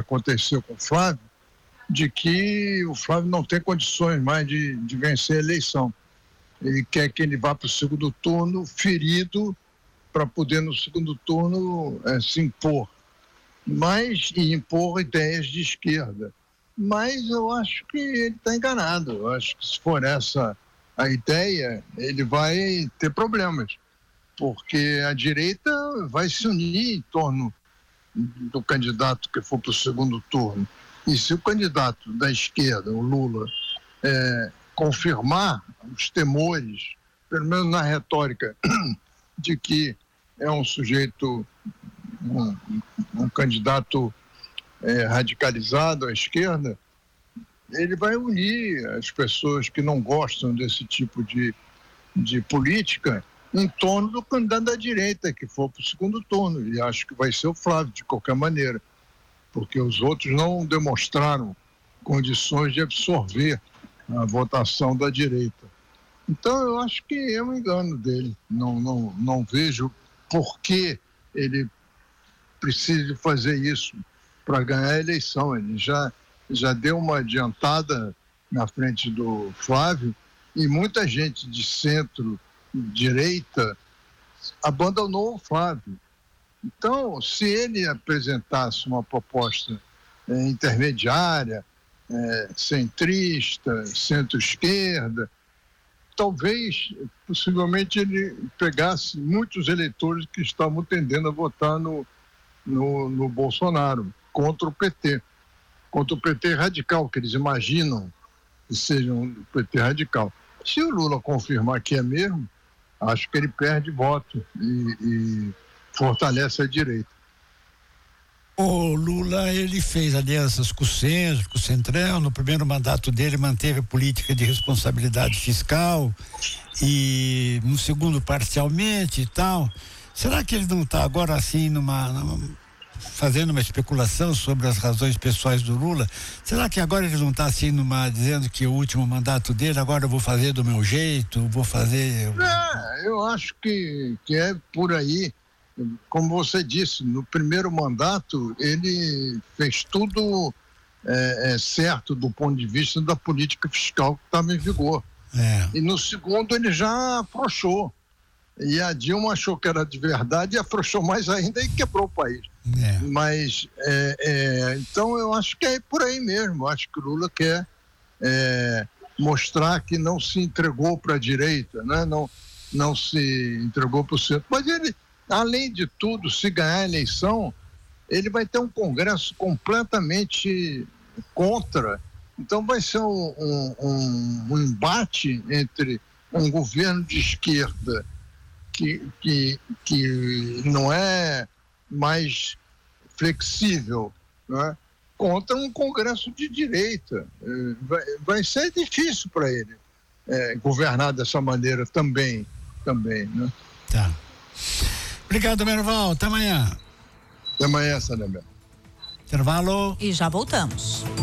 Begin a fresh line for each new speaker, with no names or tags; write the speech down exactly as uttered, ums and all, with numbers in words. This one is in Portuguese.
aconteceu com o Flávio, de que o Flávio não tem condições mais de, de vencer a eleição. Ele quer que ele vá para o segundo turno ferido para poder no segundo turno é, se impor, mas e impor ideias de esquerda. Mas eu acho que ele está enganado. Eu acho que se for essa a ideia, ele vai ter problemas, porque a direita vai se unir em torno do candidato que for para o segundo turno. E se o candidato da esquerda, o Lula, é, confirmar os temores, pelo menos na retórica, de que é um sujeito, um, um candidato é, radicalizado à esquerda, ele vai unir as pessoas que não gostam desse tipo de, de política em torno do candidato da direita, que for para o segundo turno. E acho que vai ser o Flávio, de qualquer maneira, porque os outros não demonstraram condições de absorver a votação da direita. Então, eu acho que é um engano dele. Não, não, não vejo por que ele precisa fazer isso para ganhar a eleição. Ele já, já deu uma adiantada na frente do Flávio e muita gente de centro-direita abandonou o Flávio. Então, se ele apresentasse uma proposta é, intermediária, é, centrista, centro-esquerda, talvez, possivelmente, ele pegasse muitos eleitores que estavam tendendo a votar no, no, no Bolsonaro, contra o P T, contra o P T radical, que eles imaginam que seja um P T radical. Se o Lula confirmar que é mesmo, acho que ele perde voto e, e fortalece a direita.
O Lula, ele fez alianças com o Centro, com o Centrão. No primeiro mandato dele manteve a política de responsabilidade fiscal e no segundo parcialmente e tal. Será que ele não está agora assim numa, numa fazendo uma especulação sobre as razões pessoais do Lula? Será que agora ele não está assim numa dizendo que o último mandato dele agora eu vou fazer do meu jeito, vou fazer...
É, eu acho que, que é por aí. Como você disse, no primeiro mandato ele fez tudo é, é, certo do ponto de vista da política fiscal que estava em vigor.
É.
E no segundo ele já afrouxou. E a Dilma achou que era de verdade e afrouxou mais ainda e quebrou o país.
É.
Mas, é, é, então eu acho que é por aí mesmo. Eu acho que o Lula quer é, mostrar que não se entregou para a direita, né? não, não se entregou para o centro. Mas ele, além de tudo, se ganhar a eleição, ele vai ter um Congresso completamente contra. Então vai ser um, um, um, um embate entre um governo de esquerda que, que, que não é mais flexível, né, contra um Congresso de direita. Vai, vai ser difícil para ele é, governar dessa maneira também, também, né?
Tá. Obrigado, Merval. Até amanhã.
Até amanhã, Sanemel.
Intervalo.
E já voltamos.